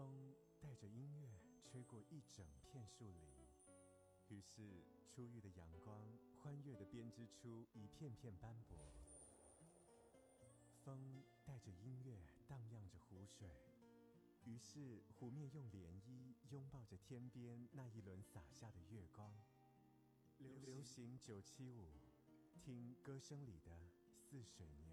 风带着音乐吹过一整片树林，于是初遇的阳光欢悦地编织出一片片斑驳。风带着音乐荡漾着湖水，于是湖面用涟漪拥抱着天边那一轮洒下的月光。流行975，听歌声里的似水年。